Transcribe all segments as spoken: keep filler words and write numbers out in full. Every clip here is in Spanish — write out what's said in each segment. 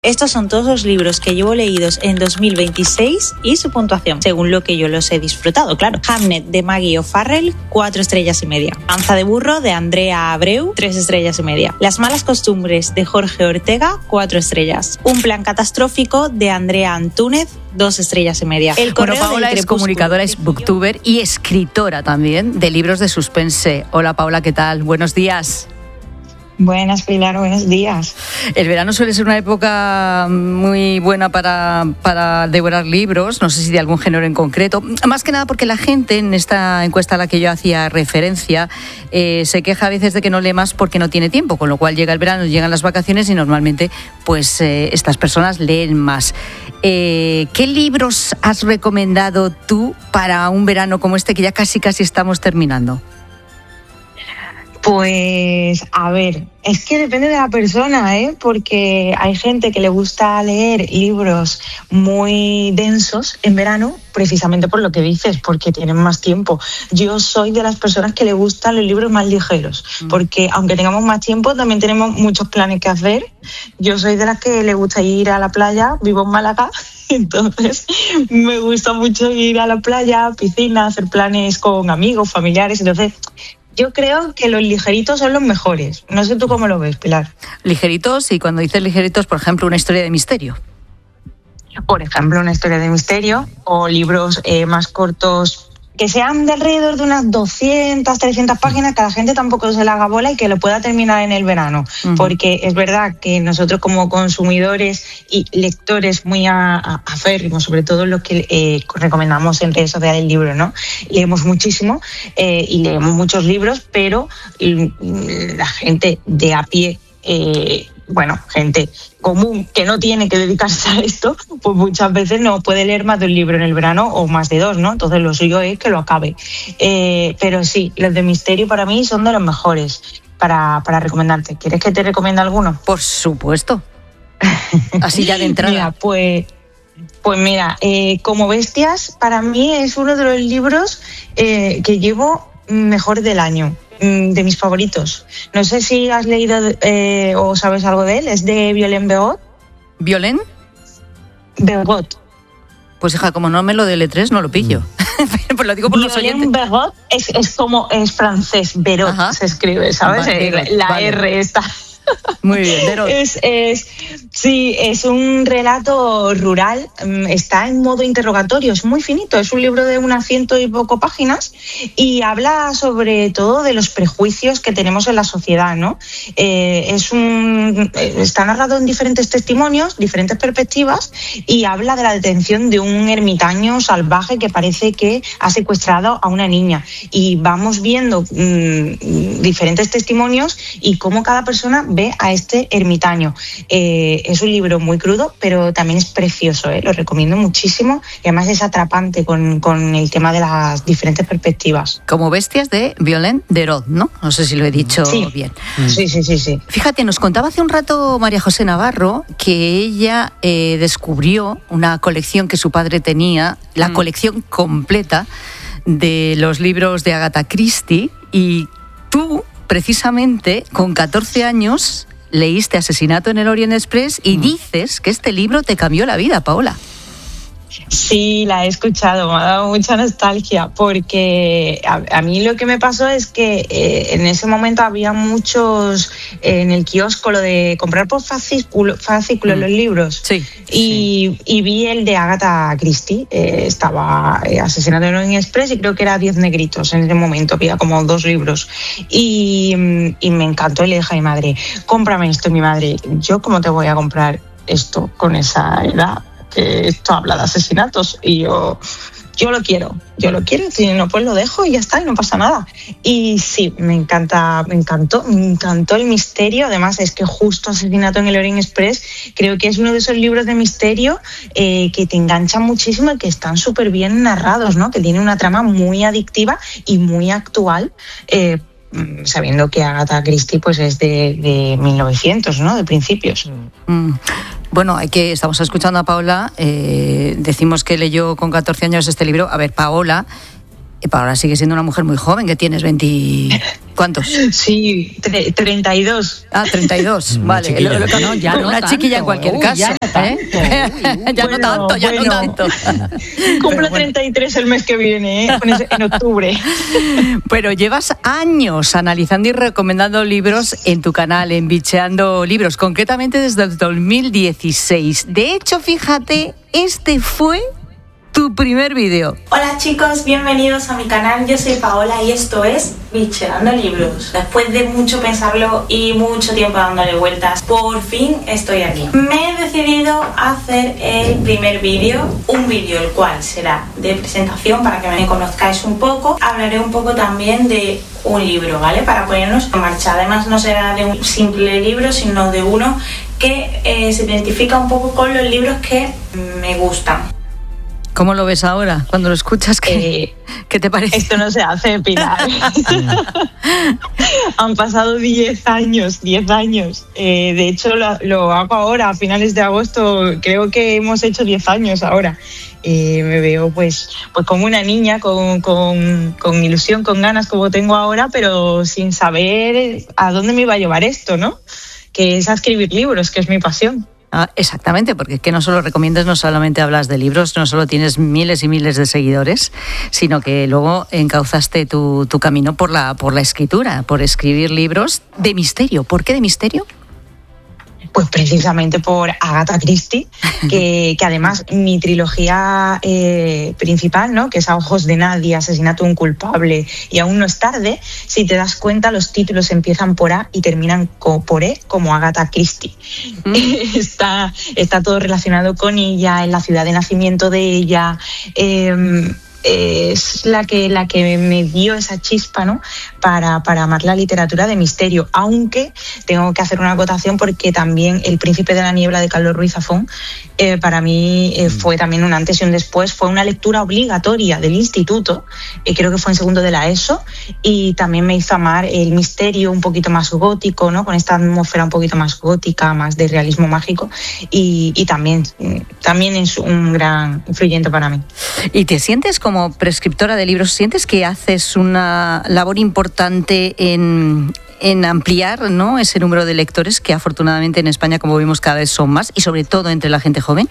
Estos son todos los libros que llevo leídos en dos mil veintiséis y su puntuación, según lo que yo los he disfrutado, claro. Hamnet, de Maggie O'Farrell, cuatro estrellas y media. Panza de burro, de Andrea Abreu, tres estrellas y media. Las malas costumbres, de Jorge Ortega, cuatro estrellas. Un plan catastrófico, de Andrea Antúnez, dos estrellas y media. El bueno, Paola es comunicadora, es booktuber y escritora también de libros de suspense. Hola Paola, ¿qué tal? Buenos días. Buenas, Pilar, buenos días. El verano suele ser una época muy buena para, para devorar libros, no sé si de algún género en concreto. Más que nada porque la gente, en esta encuesta a la que yo hacía referencia, eh, se queja a veces de que no lee más porque no tiene tiempo, con lo cual llega el verano, llegan las vacaciones y normalmente pues eh, estas personas leen más. Eh, ¿Qué libros has recomendado tú para un verano como este que ya casi casi estamos terminando? Pues, a ver, es que depende de la persona, ¿eh? Porque hay gente que le gusta leer libros muy densos en verano, precisamente por lo que dices, porque tienen más tiempo. Yo soy de las personas que le gustan los libros más ligeros, porque aunque tengamos más tiempo, también tenemos muchos planes que hacer. Yo soy de las que le gusta ir a la playa, vivo en Málaga, entonces me gusta mucho ir a la playa, piscina, hacer planes con amigos, familiares, entonces... Yo creo que los ligeritos son los mejores. No sé tú cómo lo ves, Pilar. Ligeritos, y cuando dices ligeritos, por ejemplo, una historia de misterio. Por ejemplo, una historia de misterio o libros eh, más cortos que sean de alrededor de unas doscientas, trescientas páginas, que a la gente tampoco se le haga bola y que lo pueda terminar en el verano. Uh-huh. Porque es verdad que nosotros como consumidores y lectores muy aférrimos, sobre todo los que eh, recomendamos en redes sociales el libro, ¿no? Leemos muchísimo eh, y leemos muchos libros, pero la gente de a pie... Eh, bueno, gente común que no tiene que dedicarse a esto, pues muchas veces no puede leer más de un libro en el verano o más de dos, ¿no? Entonces lo suyo es que lo acabe. Eh, pero sí, los de misterio para mí son de los mejores para, para recomendarte. ¿Quieres que te recomiende alguno? Por supuesto. Así ya de entrada. Mira, pues... Pues mira, eh, Como Bestias para mí es uno de los libros eh, que llevo mejor del año. De mis favoritos. No sé si has leído eh, o sabes algo de él. Es de Violaine Begot. ¿Violaine? Begot. Pues hija, como no me lo deletres, no lo pillo. Pues lo digo por los oyentes. Violaine Begot es, es como es francés. Berot. Ajá. Se escribe, ¿sabes? Vale, la la vale. R está... Muy bien, Berot. Es, es, sí, es un relato rural, está en modo interrogatorio, es muy finito, es un libro de unas ciento y poco páginas y habla sobre todo de los prejuicios que tenemos en la sociedad, ¿no? Eh, es un, está narrado en diferentes testimonios, diferentes perspectivas y habla de la detención de un ermitaño salvaje que parece que ha secuestrado a una niña y vamos viendo mmm, diferentes testimonios y cómo cada persona ve a este ermitaño. Eh, es un libro muy crudo, pero también es precioso, ¿eh? Lo recomiendo muchísimo y además es atrapante con, con el tema de las diferentes perspectivas. Como Bestias de Violaine Begot, ¿no? No sé si lo he dicho sí. bien. Sí, sí, sí, sí. Fíjate, nos contaba hace un rato María José Navarro que ella eh, descubrió una colección que su padre tenía, la mm. colección completa de los libros de Agatha Christie, y tú precisamente con catorce años leíste Asesinato en el Orient Express y mm. dices que este libro te cambió la vida, Paola. Sí, la he escuchado, me ha dado mucha nostalgia porque a, a mí lo que me pasó es que eh, en ese momento había muchos eh, en el kiosco lo de comprar por fascículos fascículo, mm. los libros sí, y, sí. y vi el de Agatha Christie, eh, estaba eh, Asesinato en el Orient Express y creo que era Diez negritos en ese momento, había como dos libros y, y me encantó y le dije a mi madre, cómprame esto. Y mi madre, ¿yo cómo te voy a comprar esto con esa edad? Que esto habla de asesinatos y yo, yo lo quiero, yo lo quiero, si no pues lo dejo y ya está y no pasa nada. Y sí, me encanta, me encantó, me encantó el misterio, además es que justo Asesinato en el Orient Express creo que es uno de esos libros de misterio eh, que te enganchan muchísimo y que están súper bien narrados, ¿no? Que tiene una trama muy adictiva y muy actual, eh, sabiendo que Agatha Christie pues es de, de mil novecientos, ¿no? De principios. Mm. Bueno, hay que estamos escuchando a Paola, eh, decimos que leyó con catorce años este libro. A ver, Paola Y Paola sigue siendo una mujer muy joven, que tienes veinte... ¿Cuántos? Sí, tre- treinta y dos. Ah, treinta y dos, Una vale. chiquilla. Lo- lo- No, ya no una tanto. chiquilla en cualquier Uy, caso. ya no tanto. ¿eh? ya Bueno, no tanto, ya bueno. no tanto. Cumplo bueno. treinta y tres el mes que viene, ¿eh? en octubre. Pero llevas años analizando y recomendando libros en tu canal, en Bicheando Libros, concretamente desde el dos mil dieciséis. De hecho, fíjate, este fue tu primer vídeo. Hola chicos, bienvenidos a mi canal, yo soy Paola y esto es Bicheando Libros. Después de mucho pensarlo y mucho tiempo dándole vueltas, por fin estoy aquí. Me he decidido a hacer el primer vídeo, un vídeo el cual será de presentación para que me conozcáis un poco. Hablaré un poco también de un libro, ¿vale? Para ponernos en marcha. Además no será de un simple libro, sino de uno que eh, se identifica un poco con los libros que me gustan. ¿Cómo lo ves ahora? Cuando lo escuchas, ¿qué, Eh, ¿qué te parece? Esto no se hace, Pilar. Han pasado diez años, diez años. Eh, de hecho, lo, lo hago ahora, a finales de agosto. Creo que hemos hecho diez años ahora. Eh, me veo pues, pues como una niña, con, con, con ilusión, con ganas, como tengo ahora, pero sin saber a dónde me iba a llevar esto, ¿no? Que es a escribir libros, que es mi pasión. Ah, exactamente, porque es que no solo recomiendas, no solamente hablas de libros, no solo tienes miles y miles de seguidores, sino que luego encauzaste tu, tu camino por la, por la escritura, por escribir libros de misterio. ¿Por qué de misterio? Pues precisamente por Agatha Christie, que, que además mi trilogía eh, principal, ¿no? Que es A ojos de nadie, Asesinato de un culpable y Aún no es tarde, si te das cuenta los títulos empiezan por A y terminan co- por E, como Agatha Christie. Mm. está, está todo relacionado con ella, en la ciudad de nacimiento de ella. Eh, es la que, la que me dio esa chispa, ¿no? para, para amar la literatura de misterio, aunque tengo que hacer una acotación porque también El príncipe de la niebla de Carlos Ruiz Zafón eh, para mí eh, fue también un antes y un después, fue una lectura obligatoria del instituto, eh, creo que fue en segundo de la ESO, y también me hizo amar el misterio un poquito más gótico, ¿no? Con esta atmósfera un poquito más gótica, más de realismo mágico, y, y también, también es un gran influyente para mí. ¿Y te sientes como prescriptora de libros, sientes que haces una labor importante en, en ampliar, ¿no?, ese número de lectores que afortunadamente en España, como vimos, cada vez son más, y sobre todo entre la gente joven?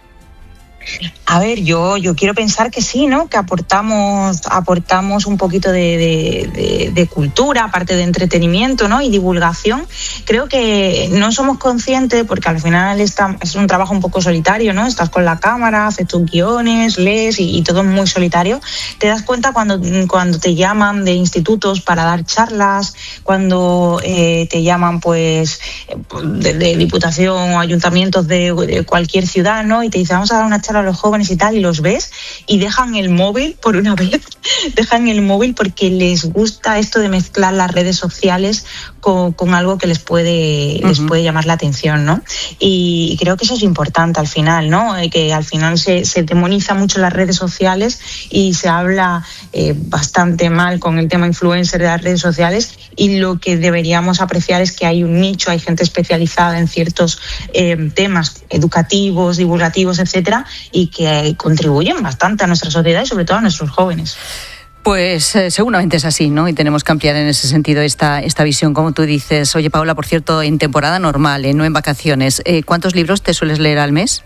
A ver, yo, yo quiero pensar que sí, ¿no? Que aportamos, aportamos un poquito de, de, de, de cultura, aparte de entretenimiento, ¿no? Y divulgación. Creo que no somos conscientes, porque al final está, es un trabajo un poco solitario, ¿no? Estás con la cámara, haces tus guiones, lees y, y todo es muy solitario. Te das cuenta cuando, cuando te llaman de institutos para dar charlas, cuando eh, te llaman pues de, de diputación o ayuntamientos de, de cualquier ciudad, ¿no? Y te dicen, vamos a dar una charla a los jóvenes y tal, y los ves y dejan el móvil por una vez, dejan el móvil porque les gusta esto de mezclar las redes sociales con, con algo que les puede, uh-huh. les puede llamar la atención, ¿no? Y, y creo que eso es importante al final, ¿no? Que al final se, se demoniza mucho las redes sociales y se habla eh, bastante mal con el tema influencer de las redes sociales, y lo que deberíamos apreciar es que hay un nicho, hay gente especializada en ciertos eh, temas educativos, divulgativos, etcétera, y que contribuyen bastante a nuestra sociedad y sobre todo a nuestros jóvenes. Pues eh, seguramente es así, ¿no? Y tenemos que ampliar en ese sentido esta, esta visión, como tú dices. Oye, Paola, por cierto, en temporada normal, ¿eh? No en vacaciones, eh, ¿cuántos libros te sueles leer al mes?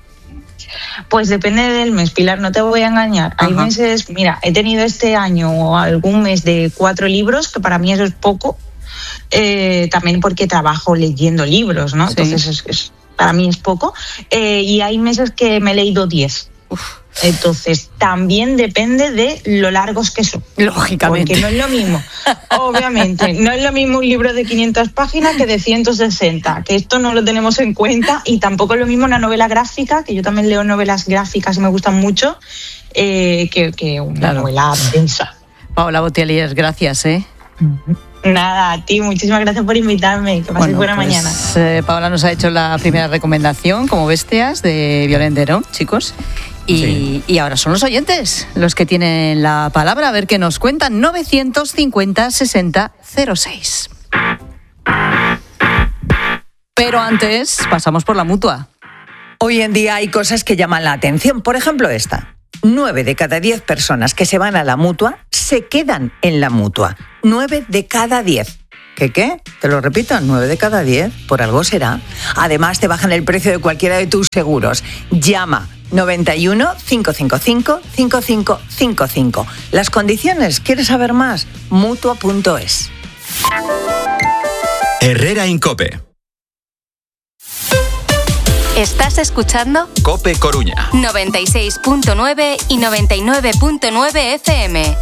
Pues depende del mes, Pilar, no te voy a engañar. Ajá. Hay meses, mira, he tenido este año algún mes de cuatro libros, que para mí eso es poco, eh, también porque trabajo leyendo libros, ¿no? Sí. Entonces es, es, para mí es poco, eh, y hay meses que me he leído diez. Uf. Entonces, también depende de lo largos que son. Lógicamente. Porque no es lo mismo, obviamente, no es lo mismo un libro de quinientas páginas que de ciento sesenta, que esto no lo tenemos en cuenta, y tampoco es lo mismo una novela gráfica, que yo también leo novelas gráficas y me gustan mucho, eh, que, que una claro. novela densa. Paola Botellier, gracias, ¿eh? Nada, a ti, muchísimas gracias por invitarme, que pases bueno, buena pues, mañana. Eh, Paola nos ha hecho la primera recomendación, como bestias, de Violendero, chicos. Y, sí. y ahora son los oyentes los que tienen la palabra, a ver qué nos cuentan. novecientos cincuenta sesenta cero seis. Pero antes pasamos por la Mutua. Hoy en día hay cosas que llaman la atención, por ejemplo esta. nueve de cada diez personas que se van a la Mutua se quedan en la Mutua. nueve de cada diez. ¿Qué qué? Te lo repito, nueve de cada diez. Por algo será. Además, te bajan el precio de cualquiera de tus seguros. Llama noventa y uno, cinco cinco cinco, cinco cinco cinco cinco. Las condiciones, ¿quieres saber más? Mutua punto es. Herrera Incope. ¿Estás escuchando? Cope Coruña. noventa y seis punto nueve y noventa y nueve punto nueve F M.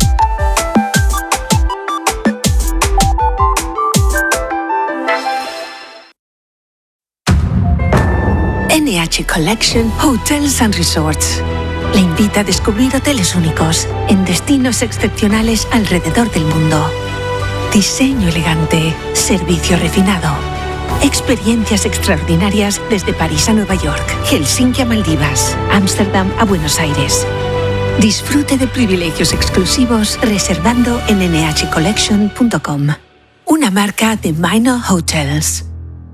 N H Collection Hotels and Resorts le invita a descubrir hoteles únicos en destinos excepcionales alrededor del mundo. Diseño elegante, servicio refinado, experiencias extraordinarias desde París a Nueva York, Helsinki a Maldivas, Ámsterdam a Buenos Aires. Disfrute de privilegios exclusivos reservando en N H collection punto com, una marca de Minor Hotels.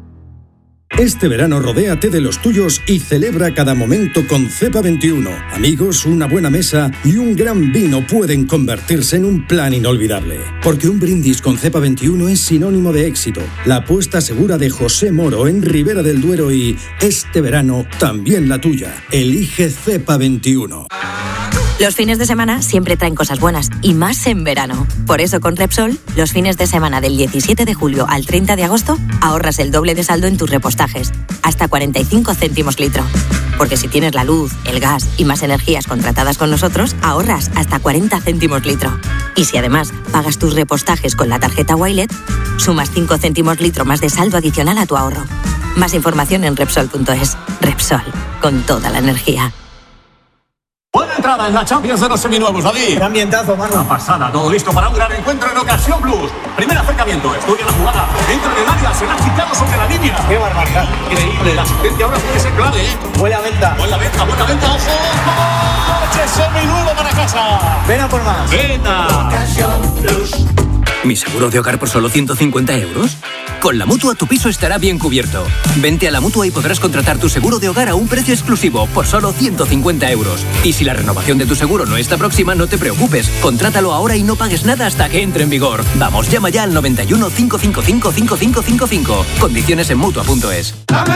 Este verano rodéate de los tuyos y celebra cada momento con Cepa veintiuno. Amigos, una buena mesa y un gran vino pueden convertirse en un plan inolvidable. Porque un brindis con Cepa veintiuno es sinónimo de éxito. La apuesta segura de José Moro en Ribera del Duero y, este verano, también la tuya. Elige Cepa veintiuno. Los fines de semana siempre traen cosas buenas, y más en verano. Por eso con Repsol, los fines de semana del diecisiete de julio al treinta de agosto, ahorras el doble de saldo en tus repostajes, hasta cuarenta y cinco céntimos litro. Porque si tienes la luz, el gas y más energías contratadas con nosotros, ahorras hasta cuarenta céntimos litro. Y si además pagas tus repostajes con la tarjeta Wilet, sumas cinco céntimos litro más de saldo adicional a tu ahorro. Más información en Repsol punto es. Repsol, con toda la energía. Buena entrada en la Champions de los seminuevos, David. Qué ambientazo, mano. Una pasada, todo listo para un gran encuentro en Ocasión Plus. Primer acercamiento, estudia la jugada, entra en el área, se la ha quitado sobre la línea. Qué barbaridad. Increíble, la asistencia ahora tiene que ser clave, ¿eh? Buena venta. Buena venta, buena venta, ojo. Coche seminuevo para casa. Ven a por más. Venta. Ocasión Plus. ¿Mi seguro de hogar por solo ciento cincuenta euros? Con la Mutua tu piso estará bien cubierto. Vente a la Mutua y podrás contratar tu seguro de hogar a un precio exclusivo por solo ciento cincuenta euros. Y si la renovación de tu seguro no está próxima, no te preocupes. Contrátalo ahora y no pagues nada hasta que entre en vigor. Vamos, llama ya al noventa y uno, cinco cinco cinco, cinco cinco cinco cinco. Condiciones en Mutua punto es.